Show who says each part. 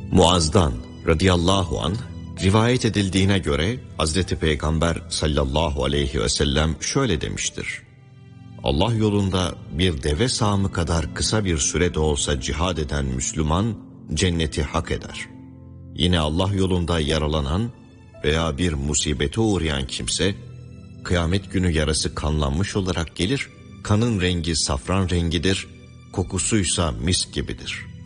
Speaker 1: Muaz'dan radıyallahu anh rivayet edildiğine göre Hazreti Peygamber sallallahu aleyhi ve sellem şöyle demiştir: Allah yolunda bir deve sağımı kadar kısa bir sürede olsa cihad eden Müslüman cenneti hak eder. Yine Allah yolunda yaralanan veya bir musibete uğrayan kimse kıyamet günü yarası kanlanmış olarak gelir, kanın rengi safran rengidir, kokusuysa mis gibidir.